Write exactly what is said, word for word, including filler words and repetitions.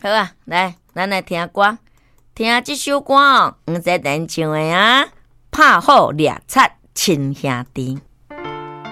好啊，来，咱来听歌，听这首歌哦，黄泽田唱的啊，拍好掠贼亲兄弟。